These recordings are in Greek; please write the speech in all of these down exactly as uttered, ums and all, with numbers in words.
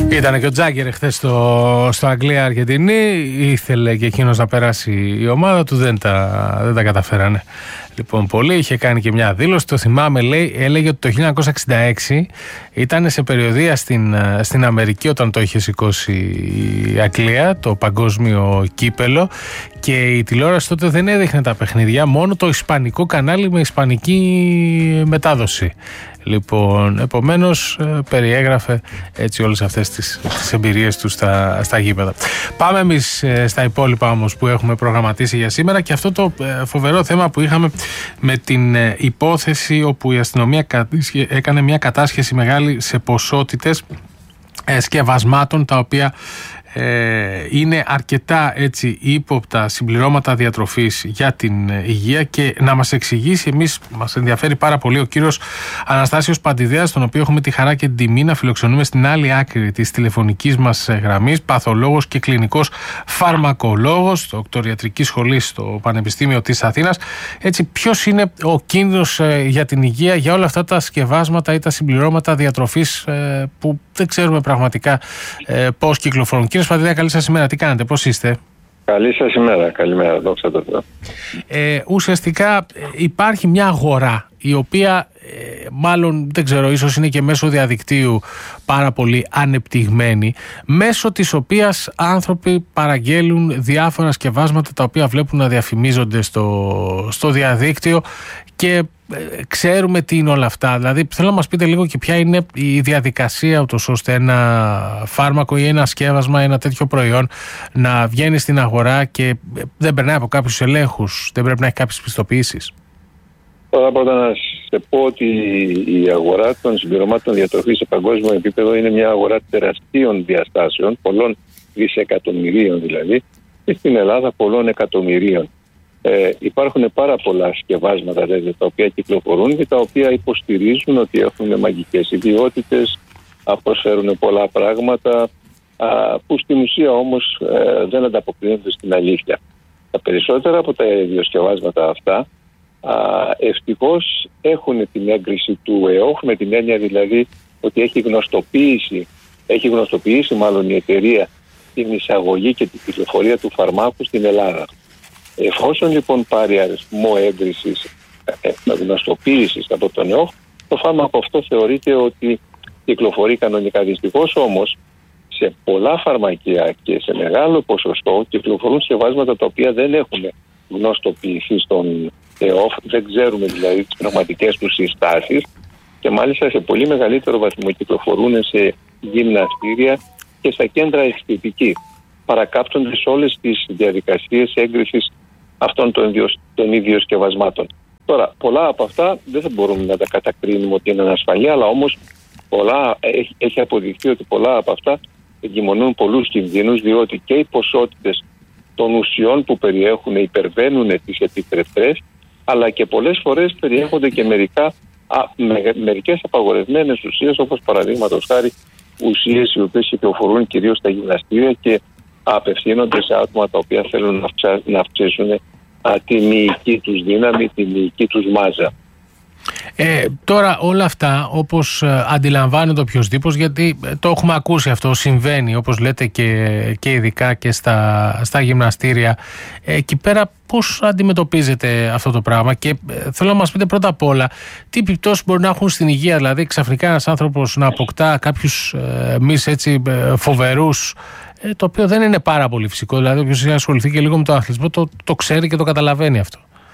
Ήταν και ο Τζάγκερ χθες στο, στο Αγγλία-Αργεντινή. Ήθελε και εκείνος να περάσει η ομάδα του, δεν τα, δεν τα καταφέρανε. Λοιπόν, πολύ. Είχε κάνει και μια δήλωση. Το θυμάμαι, λέει, έλεγε ότι το χίλια εννιακόσια εξήντα έξι ήταν σε περιοδεία στην, στην Αμερική όταν το είχε σηκώσει η Αγγλία, το παγκόσμιο κύπελο. Και η τηλεόραση τότε δεν έδειχνε τα παιχνίδια, μόνο το ισπανικό κανάλι με ισπανική μετάδοση. Λοιπόν, επομένως περιέγραφε έτσι όλες αυτές τις, τις εμπειρίες του στα, στα γήπεδα. Πάμε εμείς στα υπόλοιπα όμως που έχουμε προγραμματίσει για σήμερα και αυτό το φοβερό θέμα που είχαμε με την υπόθεση όπου η αστυνομία έκανε μια κατάσχεση μεγάλη σε ποσότητες σκευασμάτων τα οποία Ε, είναι αρκετά έτσι ύποπτα συμπληρώματα διατροφής για την υγεία. Και να μας εξηγήσει, εμείς μας ενδιαφέρει πάρα πολύ ο κύριος Αναστάσιος Παντιδέας, τον οποίο έχουμε τη χαρά και την τιμή να φιλοξενούμε στην άλλη άκρη της τηλεφωνικής μας γραμμής, παθολόγος και κλινικός φαρμακολόγος δοκτωριατρικής σχολής στο Πανεπιστήμιο της Αθήνας. Έτσι, ποιος είναι ο κίνδυνος ε, για την υγεία για όλα αυτά τα σκευάσματα ή τα συμπληρώματα διατροφής ε, που δεν ξέρουμε πραγματικά ε, πώς κυκλοφορούν. Κύριε Παντιδέα, καλή σας ημέρα. Τι κάνετε, πώς είστε? Καλή σας ημέρα. Καλημέρα, δόξα τω Θεώ. Ε, ουσιαστικά υπάρχει μια αγορά η οποία ε, μάλλον δεν ξέρω, ίσως είναι και μέσω διαδικτύου πάρα πολύ ανεπτυγμένη, μέσω της οποίας άνθρωποι παραγγέλουν διάφορα σκευάσματα τα οποία βλέπουν να διαφημίζονται στο, στο διαδίκτυο και ε, ξέρουμε τι είναι όλα αυτά. Δηλαδή θέλω να μας πείτε λίγο και ποια είναι η διαδικασία ούτως ώστε ένα φάρμακο ή ένα σκεύασμα, ένα τέτοιο προϊόν να βγαίνει στην αγορά και δεν περνάει από κάποιους ελέγχους, δεν πρέπει να έχει κάποιες πιστοποιήσεις. Τώρα πρώτα να σε πω ότι η αγορά των συμπληρωμάτων διατροφής σε παγκόσμιο επίπεδο είναι μια αγορά τεραστίων διαστάσεων, πολλών δισεκατομμυρίων δηλαδή, και στην Ελλάδα πολλών εκατομμυρίων. Ε, υπάρχουν πάρα πολλά σκευάσματα δηλαδή, τα οποία κυκλοφορούν και τα οποία υποστηρίζουν ότι έχουν μαγικές ιδιότητες, προσφέρουν πολλά πράγματα, α, που στην ουσία όμως ε, δεν ανταποκρίνονται στην αλήθεια. Τα περισσότερα από τα ιδιοσκευάσματα αυτά ευτυχώς έχουν την έγκριση του ΕΟΧ, με την έννοια δηλαδή ότι έχει γνωστοποιήσει, έχει γνωστοποιήσει μάλλον η εταιρεία την εισαγωγή και την κυκλοφορία του φαρμάκου στην Ελλάδα. Εφόσον λοιπόν πάρει αριθμό έγκρισης, γνωστοποίησης από τον ΕΟΧ, το φάρμακο αυτό θεωρείται ότι κυκλοφορεί κανονικά. Δυστυχώς όμως σε πολλά φαρμακεία και σε μεγάλο ποσοστό κυκλοφορούν σκευάσματα τα οποία δεν έχουν γνωστοποιηθεί στον ΕΟΦ, δεν ξέρουμε δηλαδή τις πραγματικές τους συστάσεις και μάλιστα σε πολύ μεγαλύτερο βαθμό κυκλοφορούν σε γυμναστήρια και στα κέντρα αισθητική. Παρακάπτονται σε όλες τις διαδικασίες έγκρισης αυτών των, των ίδιων σκευασμάτων. Τώρα, πολλά από αυτά δεν θα μπορούμε να τα κατακρίνουμε ότι είναι ανασφαλή, αλλά όμως πολλά, έχει, έχει αποδειχθεί ότι πολλά από αυτά εγκυμονούν πολλούς κινδύνους, διότι και οι ποσότητες των ουσιών που περιέχουν υπερβαίνουν τις επιτρεπτές, αλλά και πολλές φορές περιέχονται και μερικά, α, με, μερικές απαγορευμένες ουσίες, όπως παραδείγματος χάρη ουσίες οι οποίες κυκλοφορούν κυρίως στα γυμναστήρια και απευθύνονται σε άτομα τα οποία θέλουν να, αυξά, να αυξήσουν α, τη μυϊκή τους δύναμη, τη μυϊκή τους μάζα. Ε, τώρα όλα αυτά όπως ε, αντιλαμβάνεται οποιοσδήποτε, γιατί ε, το έχουμε ακούσει αυτό, συμβαίνει όπως λέτε και, και ειδικά και στα, στα γυμναστήρια. Ε, εκεί πέρα πώς αντιμετωπίζετε αυτό το πράγμα και ε, θέλω να μας πείτε πρώτα απ' όλα τι επιπτώσεις μπορεί να έχουν στην υγεία, δηλαδή ξαφνικά ένας άνθρωπος να αποκτά κάποιους ε, μυς έτσι ε, φοβερούς, ε, το οποίο δεν είναι πάρα πολύ φυσικό, δηλαδή όποιος έχει ασχοληθεί και λίγο με τον αθλητισμό το, το ξέρει και το καταλαβαίνει αυτό.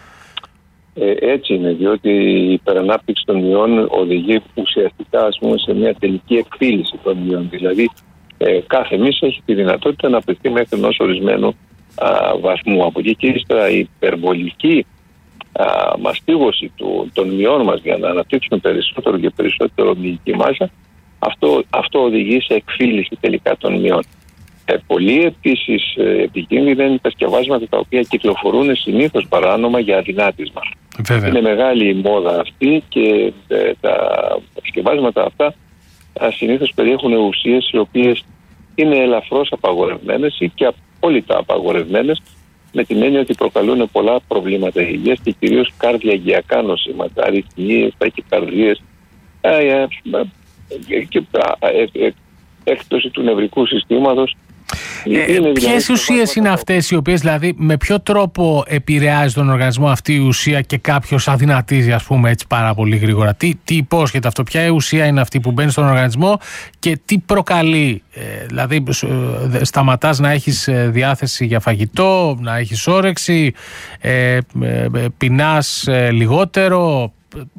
Ε, έτσι είναι, διότι η υπερανάπτυξη των ιών οδηγεί ουσιαστικά ας πούμε, σε μια τελική εκφύλιση των ιών. Δηλαδή, ε, κάθε μυς έχει τη δυνατότητα να απαιτεί μέχρι ενός ορισμένου α, βαθμού. Από εκεί και ύστερα η υπερβολική α, μαστίγωση του, των μυών μας για να αναπτύξουν περισσότερο και περισσότερο μυϊκή μάζα, αυτό, αυτό οδηγεί σε εκφύλιση τελικά των μυών. Ε, πολύ επίσης ε, επικίνδυνα είναι τα σκευάσματα τα οποία κυκλοφορούν συνήθως παράνομα για αδυνάτισμα. Βέβαια. Είναι μεγάλη η μόδα αυτή και ε, τα σκευάσματα αυτά ε, συνήθως περιέχουν ουσίες οι οποίες είναι ελαφρώς απαγορευμένες ή και απόλυτα απαγορευμένες, με την έννοια ότι προκαλούν πολλά προβλήματα υγείας και κυρίως καρδιαγγειακά νοσήματα, αρρυθμίες, ταχυκαρδίες ε, ε, ε, και ε, ε, έκπτωση του νευρικού συστήματος. Ε, ποιες ουσίες είναι αυτές οι οποίες, δηλαδή, με ποιο τρόπο επηρεάζει τον οργανισμό αυτή η ουσία και κάποιος αδυνατίζει, ας πούμε, έτσι πάρα πολύ γρήγορα? Τι, τι υπόσχεται αυτό, ποια ουσία είναι αυτή που μπαίνει στον οργανισμό και τι προκαλεί? Ε, δηλαδή, ε, σταματάς να έχεις διάθεση για φαγητό, να έχεις όρεξη, ε, ε, πεινάς ε, λιγότερο?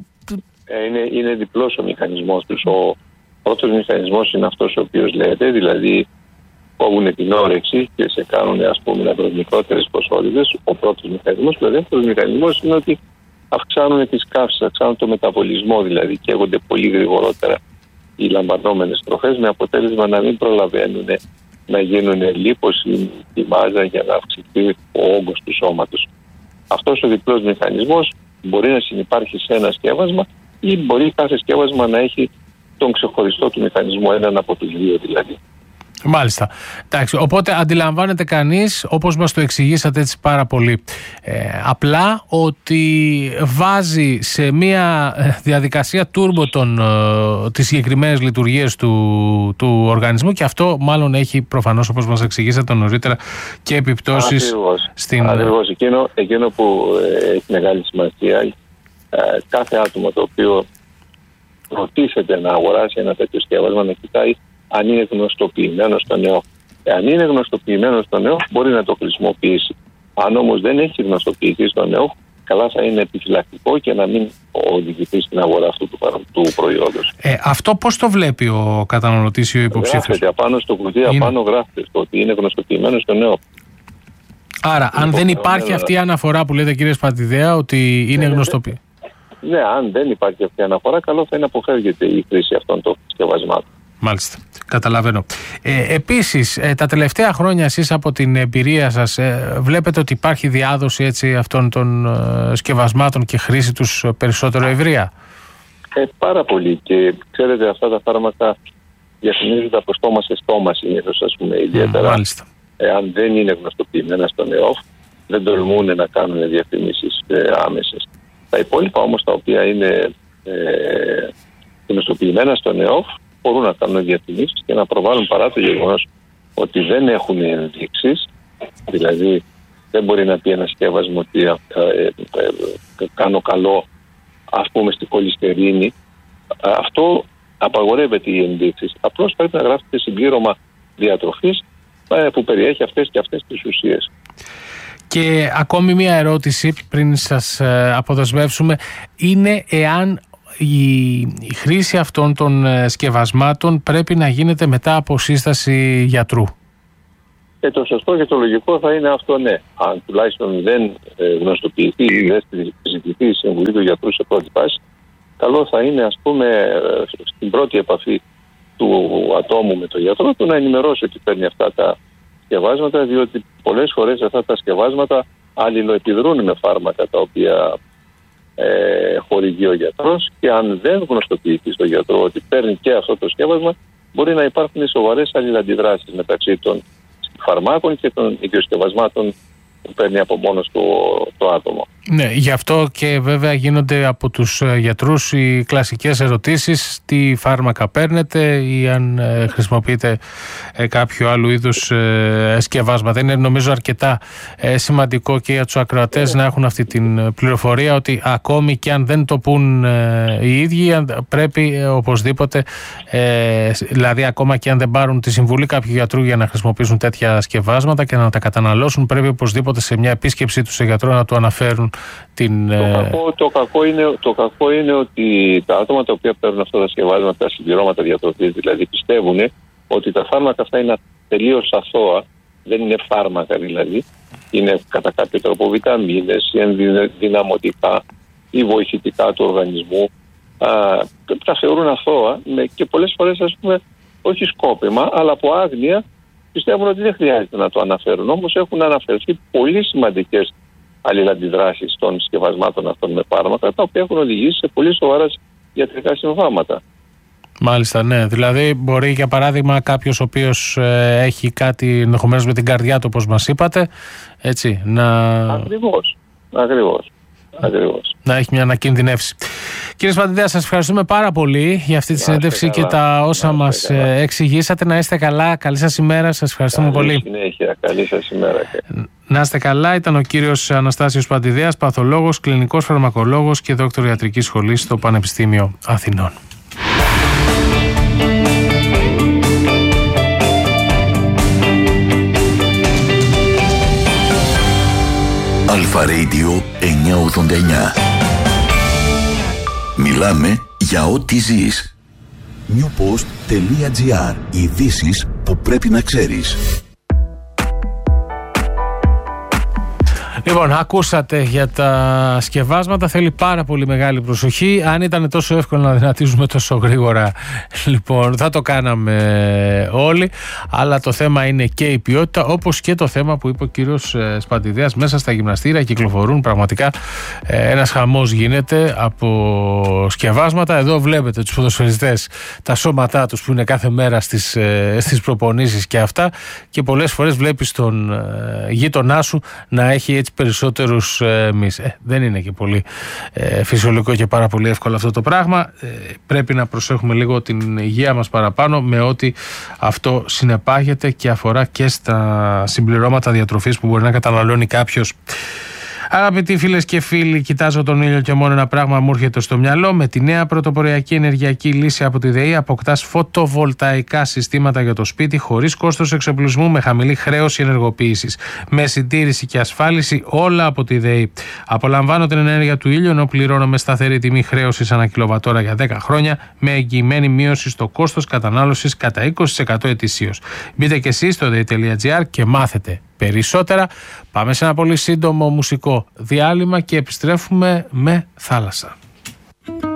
Ε, είναι, είναι διπλός ο μηχανισμός τους. Ο πρώτος μηχανισμός είναι αυτός ο οποίος λέτε, δηλαδή κόβουν την όρεξη και σε κάνουν, ας πούμε, να βρουν μικρότερες ποσότητες. Ο πρώτος μηχανισμός. Και ο δεύτερος μηχανισμός είναι ότι αυξάνουν τις καύσεις, αυξάνουν το μεταβολισμό, δηλαδή καίγονται πολύ γρηγορότερα οι λαμβανόμενες τροφές, με αποτέλεσμα να μην προλαβαίνουν να γίνουν λίπωση η μάζα για να αυξηθεί ο όγκος του σώματος. Αυτός ο διπλός μηχανισμός μπορεί να συνυπάρχει σε ένα σκεύασμα ή μπορεί κάθε σκεύασμα να έχει τον ξεχωριστό του μηχανισμό, έναν από τους δύο δηλαδή. Μάλιστα. Εντάξει, οπότε αντιλαμβάνεται κανείς, όπως μας το εξηγήσατε έτσι πάρα πολύ ε, απλά, ότι βάζει σε μια διαδικασία τούρμπο των, ε, τις συγκεκριμένες λειτουργίες του, του οργανισμού, και αυτό μάλλον έχει προφανώς, όπως μας εξηγήσατε νωρίτερα, και επιπτώσεις. Ακριβώς. Στην... Ακριβώς. Εκείνο, εκείνο που ε, έχει μεγάλη σημασία, ε, κάθε άτομο το οποίο προτίθεται να αγοράσει ένα τέτοιο σκεύασμα να κοιτάει αν είναι γνωστοποιημένο στον ΕΟΦ. Αν είναι γνωστοποιημένο στον ΕΟΦ, μπορεί να το χρησιμοποιήσει. Αν όμως δεν έχει γνωστοποιηθεί στον ΕΟΦ, καλά θα είναι επιφυλακτικό και να μην οδηγηθεί στην αγορά αυτού του, του προϊόντος. Ε, αυτό πώς το βλέπει ο καταναλωτής ή ο υποψήφιος? Γράφεται απάνω στο κουτί, είναι... απάνω γράφεται στο ότι είναι γνωστοποιημένο στον ΕΟΦ. Άρα, αν δεν υπάρχει αυτή η αναφορά που λέτε, κύριε Σπατιδέα, ότι είναι ναι, γνωστοποιημένο. Ναι, αν δεν υπάρχει αυτή η αναφορά, καλό θα είναι να αποφεύγεται η χρήση αυτών των συσκευασμάτων. Μάλιστα, καταλαβαίνω. Ε, επίσης, ε, τα τελευταία χρόνια εσείς από την εμπειρία σας ε, βλέπετε ότι υπάρχει διάδοση έτσι, αυτών των ε, σκευασμάτων και χρήση τους περισσότερο ευρεία? Ε, πάρα πολύ, και ξέρετε, αυτά τα φάρμακα διαφημίζονται από στόμα σε στόμα συνήθως, ας πούμε, ιδιαίτερα. Μάλιστα. Εάν δεν είναι γνωστοποιημένα στον ΕΟΦ, δεν τολμούν να κάνουν διαφημίσεις ε, άμεσες. Τα υπόλοιπα όμως, τα οποία είναι ε, γνωστοποιημένα στον ΕΟΦ, μπορούν να κάνουν διαφημίσεις και να προβάλλουν, παρά το γεγονός ότι δεν έχουν ενδείξεις. Δηλαδή δεν μπορεί να πει ένα σκεύασμα ότι ε, ε, ε, κάνω καλό, ας πούμε, στη χολυστερίνη. Αυτό απαγορεύεται οι ενδείξεις. Απλώς πρέπει να γράφεται συμπλήρωμα διατροφής ε, που περιέχει αυτές και αυτές τις ουσίες. Και ακόμη μία ερώτηση πριν σας ε, αποδεσμεύσουμε είναι εάν η, η χρήση αυτών των ε, σκευασμάτων πρέπει να γίνεται μετά από σύσταση γιατρού. Και το σωστό και το λογικό θα είναι αυτό, ναι. Αν τουλάχιστον δεν ε, γνωστοποιηθεί ή δεν συζητηθεί η συμβουλή του γιατρού σε πρώτη φάση, καλό θα είναι, ας πούμε, ε, στην πρώτη επαφή του ατόμου με τον γιατρό του να ενημερώσει ότι παίρνει αυτά τα σκευάσματα, διότι πολλές φορές αυτά τα σκευάσματα αλληλοεπιδρούν με φάρμακα τα οποία ε, χορηγεί ο γιατρός, και αν δεν γνωστοποιηθεί στον γιατρό ότι παίρνει και αυτό το σκεύασμα, μπορεί να υπάρχουν σοβαρές αλληλαντιδράσεις μεταξύ των φαρμάκων και των ιδιοσκευασμάτων που παίρνει από μόνος του το άτομο. Ναι, γι' αυτό και βέβαια γίνονται από τους γιατρούς οι κλασικές ερωτήσεις, τι φάρμακα παίρνετε ή αν ε, χρησιμοποιείτε ε, κάποιο άλλου είδους ε, σκευάσματα. Είναι νομίζω αρκετά ε, σημαντικό και για τους ακροατές να έχουν αυτή την πληροφορία ότι ακόμη και αν δεν το πούν ε, οι ίδιοι, πρέπει ε, οπωσδήποτε, ε, δηλαδή ακόμα και αν δεν πάρουν τη συμβουλή κάποιου γιατρού για να χρησιμοποιήσουν τέτοια σκευάσματα και να τα καταναλώσουν, πρέπει οπωσδήποτε σε μια επίσκεψή του σε γιατρό να του αναφέρουν την... Το κακό, το, κακό είναι, το κακό είναι ότι τα άτομα τα οποία παίρνουν αυτά τα σκευάσματα, τα συμπληρώματα διατροφής, δηλαδή πιστεύουν ότι τα φάρμακα αυτά είναι τελείως αθώα, δεν είναι φάρμακα δηλαδή, είναι κατά κάποιο τρόπο βιταμίνες, ενδυναμωτικά ή βοηθητικά του οργανισμού. Α, τα θεωρούν αθώα και πολλές φορές, ας πούμε, όχι σκόπιμα, αλλά από άγνοια πιστεύουν ότι δεν χρειάζεται να το αναφέρουν. Όμως έχουν αναφερθεί πολύ σημαντικές αλληλαντιδράσεις των συσκευασμάτων αυτών με φάρμακα, τα οποία έχουν οδηγήσει σε πολύ σοβαρά ιατρικά συμβάματα. Μάλιστα, ναι. Δηλαδή, μπορεί για παράδειγμα κάποιος ο οποίος ε, έχει κάτι ενδεχομένως με την καρδιά του, όπως μας είπατε, έτσι, να... Ακριβώς. Ακριβώς. Ακριβώς. Να έχει μια ανακινδυνεύση. Κύριε Σπαντιδέα, σας ευχαριστούμε πάρα πολύ για αυτή τη συνέντευξη και τα όσα μας καλά. εξηγήσατε. Να είστε καλά. Καλή σας ημέρα. Σας ευχαριστούμε καλή πολύ. Συνέχεια. Καλή σας ημέρα. Να είστε καλά. Ήταν ο κύριος Αναστάσιος Σπαντιδέας, παθολόγος, κλινικός φαρμακολόγος και δόκτωρ ιατρικής σχολής στο Πανεπιστήμιο Αθηνών. Αλφα Radio εννιακόσια ογδόντα εννιά. Μιλάμε για ό,τι ζεις. newpost.gr. Ειδήσεις που πρέπει να ξέρεις. Λοιπόν, ακούσατε για τα σκευάσματα. Θέλει πάρα πολύ μεγάλη προσοχή. Αν ήταν τόσο εύκολο να δυνατίζουμε τόσο γρήγορα, λοιπόν, θα το κάναμε όλοι. Αλλά το θέμα είναι και η ποιότητα, όπως και το θέμα που είπε ο κύριος Σπαντιδέας. Μέσα στα γυμναστήρια κυκλοφορούν πραγματικά ένας χαμός γίνεται από σκευάσματα. Εδώ βλέπετε τους ποδοσφαιριστές, τα σώματά τους που είναι κάθε μέρα στις, στις προπονήσεις και αυτά. Και πολλές φορές βλέπεις τον γείτονά σου να έχει έτσι περισσότερους ε, μυς. Ε, δεν είναι και πολύ ε, φυσιολογικό και πάρα πολύ εύκολο αυτό το πράγμα. Ε, πρέπει να προσέχουμε λίγο την υγεία μας παραπάνω, με ό,τι αυτό συνεπάγεται και αφορά και στα συμπληρώματα διατροφής που μπορεί να καταναλώνει κάποιος. Αγαπητοί φίλες και φίλοι, κοιτάζω τον ήλιο και μόνο ένα πράγμα μου έρχεται στο μυαλό. Με τη νέα πρωτοποριακή ενεργειακή λύση από τη ΔΕΗ αποκτάς φωτοβολταϊκά συστήματα για το σπίτι χωρίς κόστος εξοπλισμού, με χαμηλή χρέωση ενεργοποίησης, με συντήρηση και ασφάλιση, όλα από τη ΔΕΗ. Απολαμβάνω την ενέργεια του ήλιου ενώ πληρώνω με σταθερή τιμή χρέωσης ανά κιλοβατόρα για δέκα χρόνια, με εγγυημένη μείωση στο κόστος κατανάλωσης κατά είκοσι τοις εκατό ετησίως. Μπείτε και εσείς στο dei.gr και μάθετε περισσότερα. Πάμε σε ένα πολύ σύντομο μουσικό διάλειμμα και επιστρέφουμε με θάλασσα.